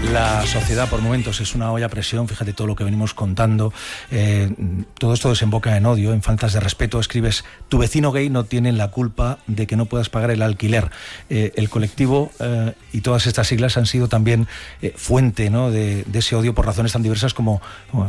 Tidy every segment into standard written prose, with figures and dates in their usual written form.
La sociedad por momentos es una olla a presión, fíjate todo lo que venimos contando, todo esto desemboca en odio, en faltas de respeto. Escribes, tu vecino gay no tiene la culpa de que no puedas pagar el alquiler. El colectivo y todas estas siglas han sido también fuente, ¿no?, de ese odio por razones tan diversas como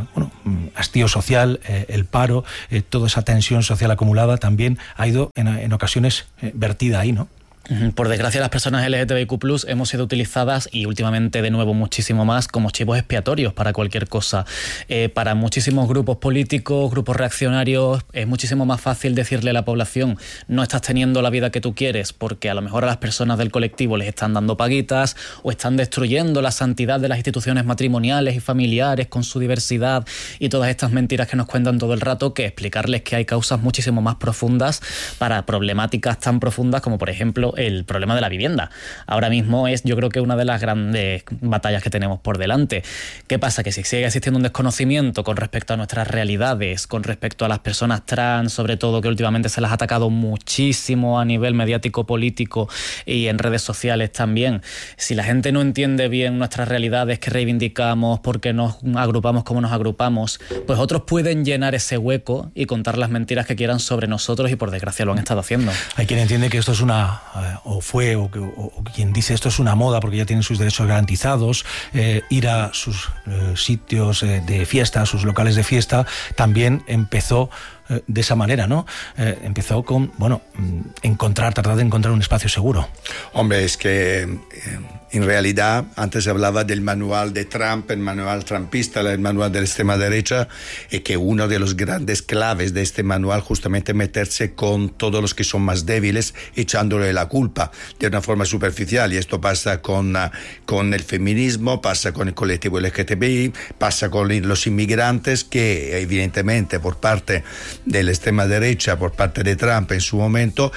hastío social, el paro, toda esa tensión social acumulada también ha ido en ocasiones vertida ahí, ¿no? Por desgracia, las personas LGTBIQ+ hemos sido utilizadas, y últimamente de nuevo muchísimo más, como chivos expiatorios para cualquier cosa. Para muchísimos grupos políticos, grupos reaccionarios, es muchísimo más fácil decirle a la población: no estás teniendo la vida que tú quieres, porque a lo mejor a las personas del colectivo les están dando paguitas o están destruyendo la santidad de las instituciones matrimoniales y familiares con su diversidad y todas estas mentiras que nos cuentan todo el rato, que explicarles que hay causas muchísimo más profundas para problemáticas tan profundas como, por ejemplo, el problema de la vivienda. Ahora mismo es, yo creo que una de las grandes batallas que tenemos por delante. ¿Qué pasa? Que si sigue existiendo un desconocimiento con respecto a nuestras realidades, con respecto a las personas trans, sobre todo, que últimamente se las ha atacado muchísimo a nivel mediático, político y en redes sociales también. Si la gente no entiende bien nuestras realidades que reivindicamos, porque nos agrupamos como nos agrupamos, pues otros pueden llenar ese hueco y contar las mentiras que quieran sobre nosotros, y por desgracia lo han estado haciendo. Hay quien entiende que esto es una o quien dice esto es una moda porque ya tienen sus derechos garantizados, ir a sus sitios de fiesta, a sus locales de fiesta, también empezó de esa manera, ¿no? Empezó con, tratar de encontrar un espacio seguro. Hombre, es que en realidad antes se hablaba del manual de Trump, el manual trumpista, el manual de la extrema derecha, y que uno de los grandes claves de este manual justamente meterse con todos los que son más débiles, echándole la culpa de una forma superficial, y esto pasa con el feminismo, pasa con el colectivo LGTBI, pasa con los inmigrantes, que evidentemente por parte de la extrema derecha, por parte de Trump en su momento,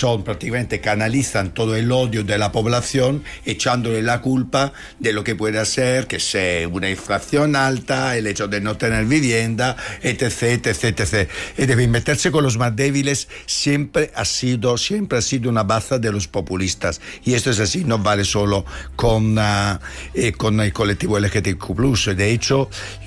canalizan todo el odio de la población, echándole la culpa de lo que puede hacer, que sea una inflación alta, el hecho de no tener vivienda, etc. Es decir, meterse con los más débiles siempre ha sido una baza de los populistas, y esto es así, no vale solo con el colectivo LGTBIQ+. De hecho,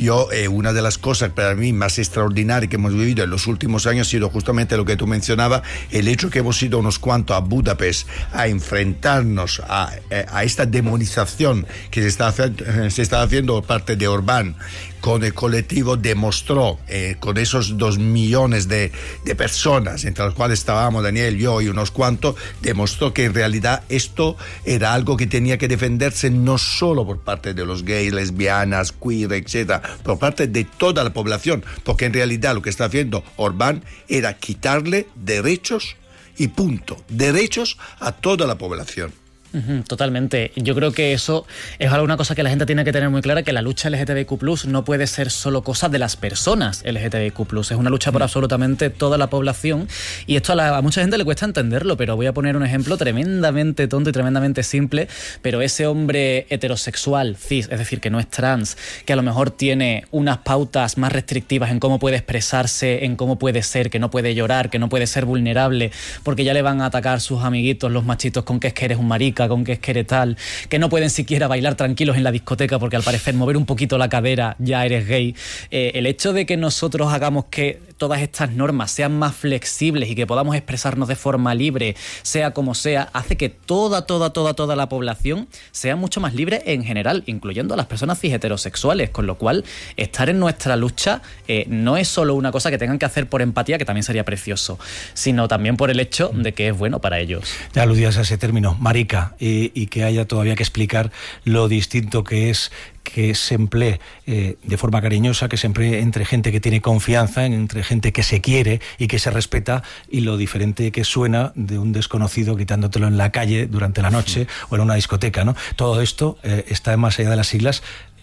una de las cosas para mí más extraordinarias que hemos vivido en los últimos años ha sido justamente lo que tú mencionabas, el hecho que hemos ido unos cuantos a Budapest a enfrentarnos a esta demonización que se está haciendo por parte de Orbán con el colectivo. Demostró con esos 2 millones de personas, entre las cuales estábamos Daniel, yo y unos cuantos, demostró que en realidad esto era algo que tenía que defenderse no solo por parte de los gays, lesbianas, queer, etcétera, por parte de toda la población, porque en realidad lo que está haciendo Orbán era quitarle derechos y punto, derechos a toda la población. Totalmente. Yo creo que eso es alguna cosa que la gente tiene que tener muy clara, que la lucha LGTBIQ+ no puede ser solo cosa de las personas LGTBIQ+, es una lucha por absolutamente toda la población, y esto a mucha gente le cuesta entenderlo, pero voy a poner un ejemplo tremendamente tonto y tremendamente simple, pero ese hombre heterosexual, cis, es decir, que no es trans, que a lo mejor tiene unas pautas más restrictivas en cómo puede expresarse, en cómo puede ser, que no puede llorar, que no puede ser vulnerable, porque ya le van a atacar sus amiguitos, los machitos, con que es que eres un marica, con que es que eres tal, que no pueden siquiera bailar tranquilos en la discoteca porque al parecer mover un poquito la cadera ya eres gay. El hecho de que nosotros hagamos que todas estas normas sean más flexibles y que podamos expresarnos de forma libre, sea como sea, hace que toda la población sea mucho más libre en general, incluyendo a las personas cis heterosexuales, con lo cual estar en nuestra lucha no es solo una cosa que tengan que hacer por empatía, que también sería precioso, sino también por el hecho de que es bueno para ellos. Ya aludías a ese término, marica, y que haya todavía que explicar lo distinto que es que se emplee de forma cariñosa, que se emplee entre gente que tiene confianza, entre gente que se quiere y que se respeta, y lo diferente que suena de un desconocido gritándotelo en la calle durante la noche o en una discoteca, ¿no? Todo esto está más allá de las siglas.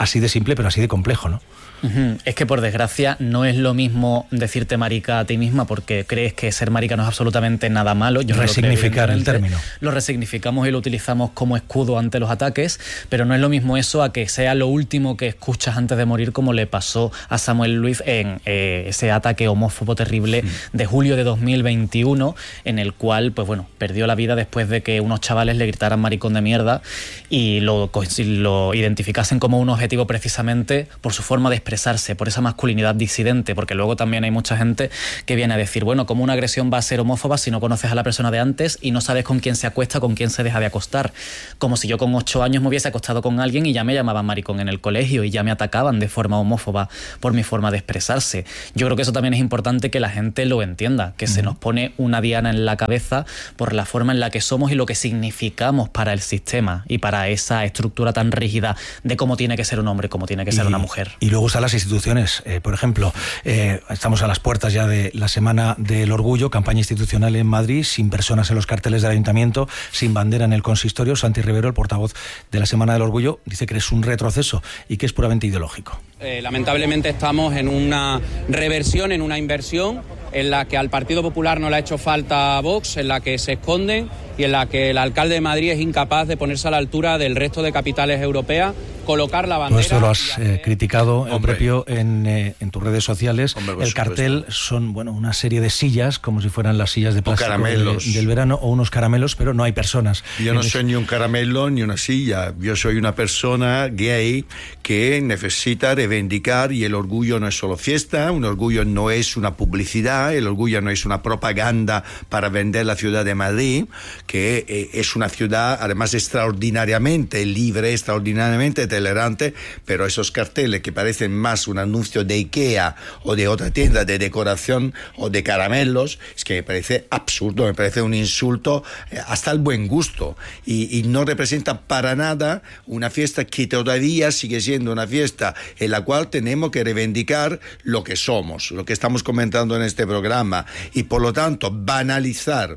así de simple, pero así de complejo, ¿no? Es que por desgracia no es lo mismo decirte marica a ti misma porque crees que ser marica no es absolutamente nada malo. Yo resignificar el término. Lo resignificamos y lo utilizamos como escudo ante los ataques, pero no es lo mismo eso a que sea lo último que escuchas antes de morir, como le pasó a Samuel Luis en ese ataque homófobo terrible de julio de 2021, en el cual, pues bueno, perdió la vida después de que unos chavales le gritaran maricón de mierda y lo identificasen como un objetivo precisamente por su forma de expresarse, por esa masculinidad disidente, porque luego también hay mucha gente que viene a decir, bueno, ¿cómo una agresión va a ser homófoba si no conoces a la persona de antes y no sabes con quién se acuesta, con quién se deja de acostar? Como si yo con 8 años me hubiese acostado con alguien y ya me llamaban maricón en el colegio y ya me atacaban de forma homófoba por mi forma de expresarse. Yo creo que eso también es importante que la gente lo entienda, que se nos pone una diana en la cabeza por la forma en la que somos y lo que significamos para el sistema y para esa estructura tan rígida de cómo tiene que ser un hombre, cómo tiene que ser una mujer. Y luego están las instituciones. Por ejemplo, estamos a las puertas ya de la Semana del Orgullo, campaña institucional en Madrid, sin personas en los carteles del Ayuntamiento, sin bandera en el consistorio. Santi Rivero, el portavoz de la Semana del Orgullo, dice que es un retroceso y que es puramente ideológico. Lamentablemente estamos en una reversión, en una inversión en la que al Partido Popular no le ha hecho falta Vox, en la que se esconden y en la que el alcalde de Madrid es incapaz de ponerse a la altura del resto de capitales europeas, colocar la bandera... Todo esto lo has criticado, propio, en tus redes sociales. El cartel son, bueno, una serie de sillas, como si fueran las sillas de plástico del verano, o unos caramelos, pero no hay personas. Yo no soy ni un caramelo ni una silla. Yo soy una persona gay que necesita reivindicar, y el orgullo no es solo fiesta, un orgullo no es una publicidad, el orgullo no es una propaganda para vender la ciudad de Madrid, que es una ciudad además extraordinariamente libre, extraordinariamente tolerante, pero esos carteles que parecen más un anuncio de IKEA o de otra tienda de decoración o de caramelos, es que me parece absurdo, me parece un insulto hasta el buen gusto, y no representa para nada una fiesta que todavía sigue siendo una fiesta en la cual tenemos que reivindicar lo que somos, lo que estamos comentando en este programa, y por lo tanto banalizar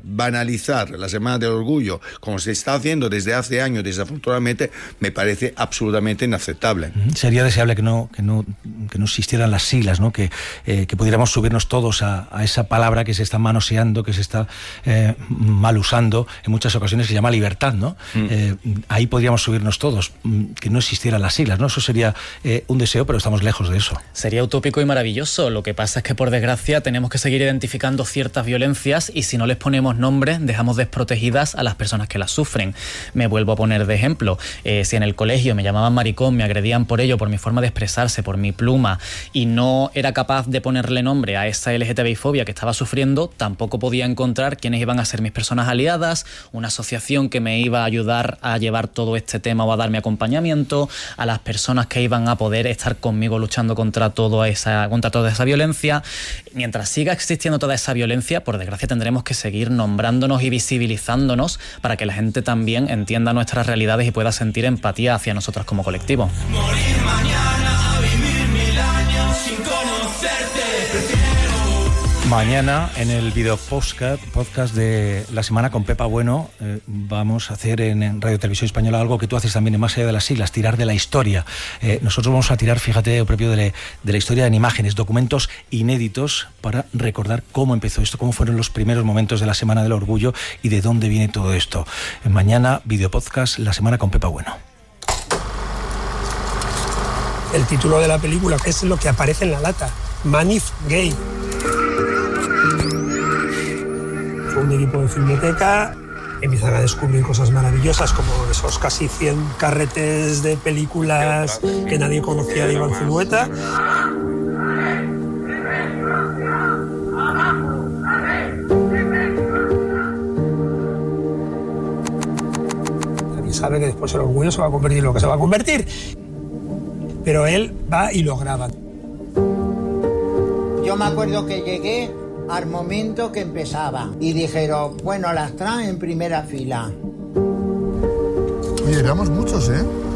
la Semana del Orgullo como se está haciendo desde hace años, desafortunadamente, me parece absolutamente inaceptable. Sería deseable que no existieran las siglas, ¿no? Que pudiéramos subirnos todos a esa palabra que se está manoseando, que se está mal usando en muchas ocasiones, se llama libertad, ¿no? Ahí podríamos subirnos todos, que no existieran las siglas, ¿no? Eso sería un deseo, pero estamos lejos de eso. Sería utópico y maravilloso. Lo que pasa es que, por desgracia, tenemos que seguir identificando ciertas violencias, y si no les ponemos nombre, dejamos desprotegidas a las personas que las sufren. Me vuelvo a poner de ejemplo. Si en el colegio me llamaban maricón, me agredían por ello, por mi forma de expresarse, por mi pluma, y no era capaz de ponerle nombre a esa LGTBI-fobia que estaba sufriendo, tampoco podía encontrar quiénes iban a ser mis personas aliadas, una asociación que me iba a ayudar a llevar todo este tema o a darme acompañamiento, a las personas que iban a poder estar conmigo luchando contra toda esa violencia. Mientras siga existiendo toda esa violencia, por desgracia tendremos que seguir nombrándonos y visibilizándonos para que la gente también entienda nuestras realidades y pueda sentir empatía hacia nosotros como colectivo. Morir mañana a vivir 1000 años sin conocerte. Mañana, en el video podcast de la semana con Pepa Bueno, vamos a hacer en Radio Televisión Española algo que tú haces también en Más allá de las siglas, tirar de la historia. Nosotros vamos a tirar, fíjate, propio de la historia en imágenes, documentos inéditos para recordar cómo empezó esto, cómo fueron los primeros momentos de la Semana del Orgullo y de dónde viene todo esto. Mañana, video podcast, la semana con Pepa Bueno. El título de la película es lo que aparece en la lata, Manif Gay. Un equipo de filmoteca, empiezan a descubrir cosas maravillosas como esos casi 100 carretes de películas que nadie conocía de Iván Zulueta. Nadie sabe que después el orgullo se va a convertir en lo que se va a convertir, pero él va y lo graba. Yo me acuerdo que llegué al momento que empezaba y dijeron, bueno, las traen en primera fila. Oye, éramos muchos, ¿eh?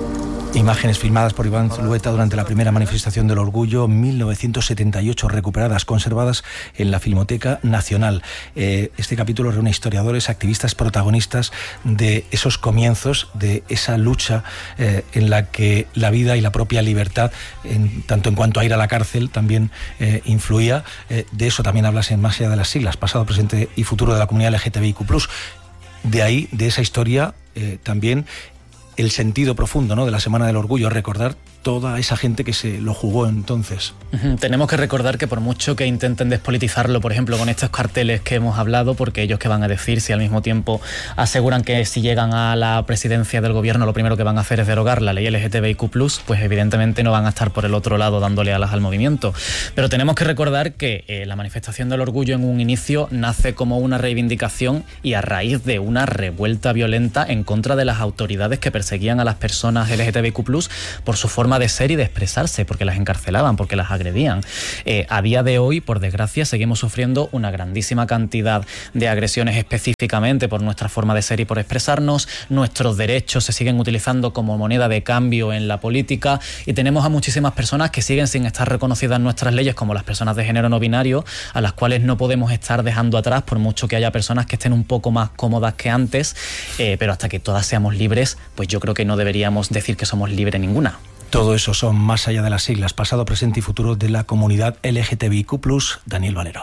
Imágenes filmadas por Iván Zulueta durante la primera manifestación del orgullo, 1978, recuperadas, conservadas en la Filmoteca Nacional. Este capítulo reúne historiadores, activistas, protagonistas de esos comienzos, de esa lucha en la que la vida y la propia libertad, tanto en cuanto a ir a la cárcel, también influía. De eso también hablas en Más allá de las siglas, pasado, presente y futuro de la comunidad LGTBIQ+. De ahí, de esa historia, también el sentido profundo, ¿no?, de la Semana del Orgullo, recordar toda esa gente que se lo jugó entonces. Tenemos que recordar que por mucho que intenten despolitizarlo, por ejemplo, con estos carteles que hemos hablado, porque ellos qué van a decir si al mismo tiempo aseguran que si llegan a la presidencia del gobierno lo primero que van a hacer es derogar la ley LGTBIQ+, pues evidentemente no van a estar por el otro lado dándole alas al movimiento. Pero tenemos que recordar que la manifestación del orgullo en un inicio nace como una reivindicación y a raíz de una revuelta violenta en contra de las autoridades que perseguían a las personas LGTBIQ+, por su forma de ser y de expresarse, porque las encarcelaban, porque las agredían. A día de hoy, por desgracia, seguimos sufriendo una grandísima cantidad de agresiones específicamente por nuestra forma de ser y por expresarnos. Nuestros derechos se siguen utilizando como moneda de cambio en la política y tenemos a muchísimas personas que siguen sin estar reconocidas en nuestras leyes, como las personas de género no binario, a las cuales no podemos estar dejando atrás por mucho que haya personas que estén un poco más cómodas que antes, pero hasta que todas seamos libres, pues yo creo que no deberíamos decir que somos libres ninguna. Todo eso son Más allá de las siglas, pasado, presente y futuro de la comunidad LGTBIQ+. Daniel Valero.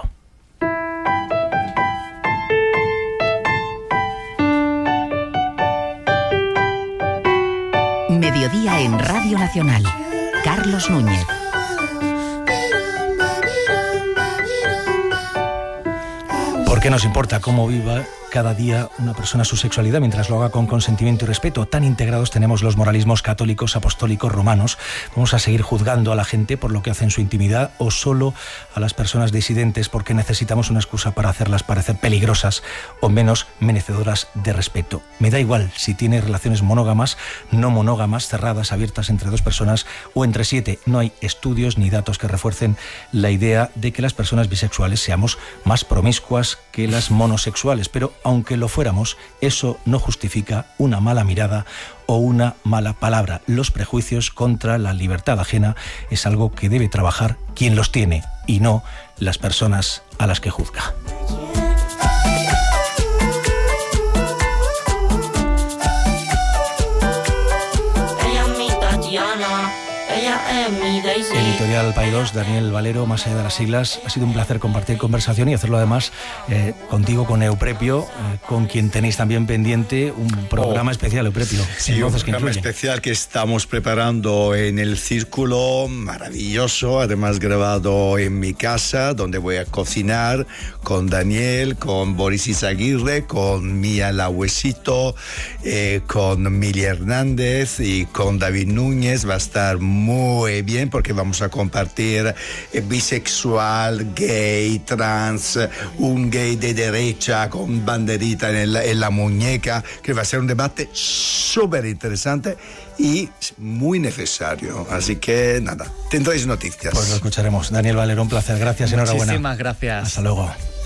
Mediodía en Radio Nacional. Carlos Núñez. ¿Por qué nos importa cómo viva cada día una persona su sexualidad mientras lo haga con consentimiento y respeto? Tan integrados tenemos los moralismos católicos, apostólicos, romanos. ¿Vamos a seguir juzgando a la gente por lo que hace en su intimidad o solo a las personas disidentes porque necesitamos una excusa para hacerlas parecer peligrosas o menos merecedoras de respeto? Me da igual si tiene relaciones monógamas, no monógamas, cerradas, abiertas entre dos personas o entre 7. No hay estudios ni datos que refuercen la idea de que las personas bisexuales seamos más promiscuas que las monosexuales, pero aunque lo fuéramos, eso no justifica una mala mirada o una mala palabra. Los prejuicios contra la libertad ajena es algo que debe trabajar quien los tiene y no las personas a las que juzga. Editorial Paidós, Daniel Valero, Más allá de las siglas. Ha sido un placer compartir conversación y hacerlo además contigo, con Euprepio, con quien tenéis también pendiente un programa especial, Euprepio. Sí, un programa especial que estamos preparando en el Círculo, maravilloso, además grabado en mi casa, donde voy a cocinar con Daniel, con Boris Izaguirre, con Mía La Huesito, con Mili Hernández y con David Núñez. Va a estar muy bien porque vamos a compartir bisexual, gay, trans, un gay de derecha con banderita en la muñeca, que va a ser un debate súper interesante y muy necesario. Así que nada, tendréis noticias. Pues lo escucharemos. Daniel Valero, un placer. Gracias, enhorabuena. Muchísimas gracias. Hasta luego.